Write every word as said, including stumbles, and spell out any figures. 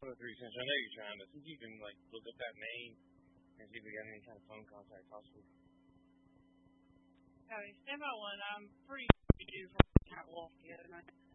the three cents. I know you're trying to see if you can like look up that name and see if we got any kind of phone contact possibly. Okay, stand by one. I'm pretty due for a catwalk the other night.